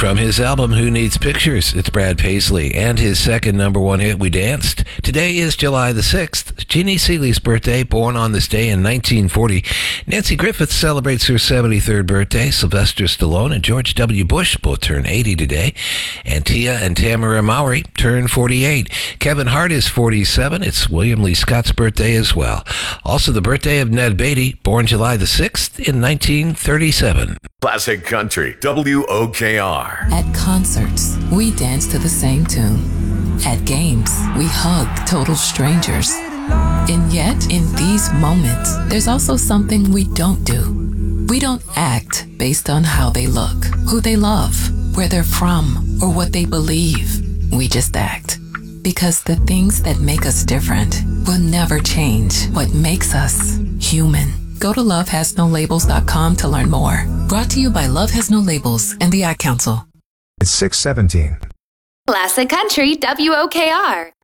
From his album Who Needs Pictures, it's Brad Paisley and his second number one hit, We Danced. Today is July the 6th, Jeannie Seeley's birthday, born on this day in 1940. Nancy Griffith celebrates her 73rd birthday. Sylvester Stallone and George W. Bush both turn 80 today. And Tia and Tamara Mowry turn 48. Kevin Hart is 47. It's William Lee Scott's birthday as well. Also the birthday of Ned Beatty, born July the 6th in 1937. Classic Country, WOKR. At concerts, we dance to the same tune. At games, we hug total strangers. And yet, in these moments, there's also something we don't do. We don't act based on how they look, who they love, where they're from, or what they believe. We just act. Because the things that make us different will never change what makes us human. Go to lovehasnolabels.com to learn more. Brought to you by Love Has No Labels and the Ad Council. It's 6:17. Classic Country, WOKR.